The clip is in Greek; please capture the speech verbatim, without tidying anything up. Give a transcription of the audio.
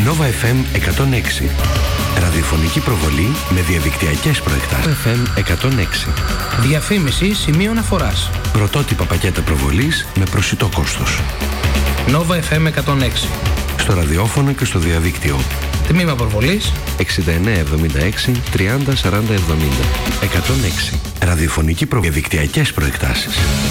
Nova εφ εμ εκατόν έξι. Ραδιοφωνική προβολή με διαδικτυακές προεκτάσεις. εφ εμ εκατόν έξι. Διαφήμιση σημείο αναφοράς. Πρωτότυπα πακέτα προβολής με προσιτό κόστος. Nova εφ εμ εκατόν έξι. Στο ραδιόφωνο και στο διαδίκτυο. Τμήμα προβολής εξήντα εννέα εβδομήντα έξι τριάντα σαράντα εβδομήντα. εκατόν έξι. Ραδιοφωνική προβολή. Διαδικτυακές προεκτάσεις.